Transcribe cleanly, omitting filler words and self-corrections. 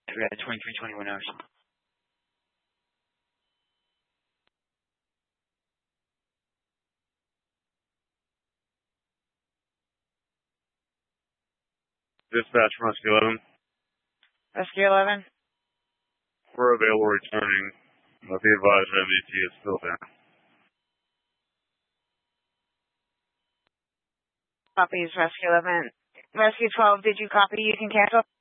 We had 2321 Ocean. Dispatch from Rescue 11. Rescue 11. We're available returning. Be advised MVP is still there. Copies, Rescue 11. Rescue 12, did you copy? You can cancel?